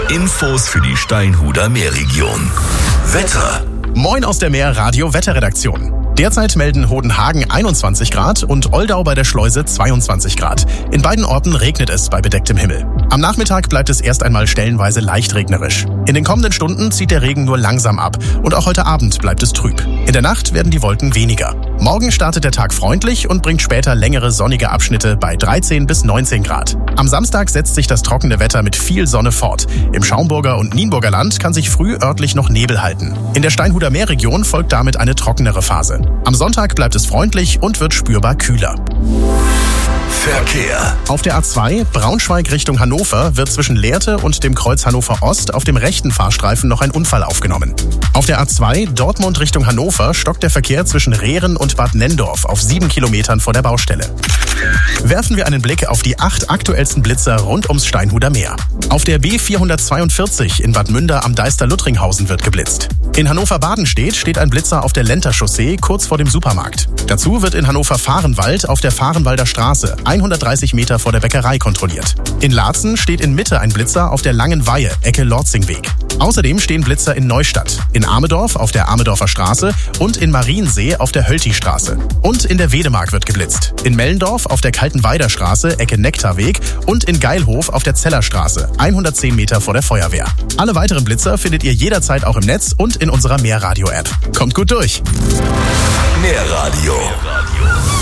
Infos für die Steinhuder Meerregion. Wetter. Moin aus der Meer-Radio-Wetterredaktion. Derzeit melden Hodenhagen 21 Grad und Oldau bei der Schleuse 22 Grad. In beiden Orten regnet es bei bedecktem Himmel. Am Nachmittag bleibt es erst einmal stellenweise leicht regnerisch. In den kommenden Stunden zieht der Regen nur langsam ab und auch heute Abend bleibt es trüb. In der Nacht werden die Wolken weniger. Morgen startet der Tag freundlich und bringt später längere sonnige Abschnitte bei 13 bis 19 Grad. Am Samstag setzt sich das trockene Wetter mit viel Sonne fort. Im Schaumburger und Nienburger Land kann sich früh örtlich noch Nebel halten. In der Steinhuder Meerregion folgt damit eine trockenere Phase. Am Sonntag bleibt es freundlich und wird spürbar kühler. Verkehr. Auf der A2 Braunschweig Richtung Hannover wird zwischen Lehrte und dem Kreuz Hannover Ost auf dem rechten Fahrstreifen noch ein Unfall aufgenommen. Auf der A2 Dortmund Richtung Hannover stockt der Verkehr zwischen Rehren und Bad Nenndorf auf 7 Kilometern vor der Baustelle. Werfen wir einen Blick auf die 8 aktuellsten Blitzer rund ums Steinhuder Meer. Auf der B442 in Bad Münder am Deister-Luttringhausen wird geblitzt. In Hannover-Badenstedt steht ein Blitzer auf der Lenter-Chaussee kurz vor dem Supermarkt. Dazu wird in Hannover-Fahrenwald auf der Fahrenwalder Straße 130 Meter vor der Bäckerei kontrolliert. In Laatzen steht in Mitte ein Blitzer auf der Langen Weihe, Ecke Lorzingweg. Außerdem stehen Blitzer in Neustadt, in Amedorf auf der Amedorfer Straße und in Mariensee auf der Hölti-Straße. Und in der Wedemark wird geblitzt. In Mellendorf auf der Kaltenweider Straße, Ecke Nektarweg und in Geilhof auf der Zellerstraße, 110 Meter vor der Feuerwehr. Alle weiteren Blitzer findet ihr jederzeit auch im Netz und in unserer Meerradio-App. Kommt gut durch! Meerradio.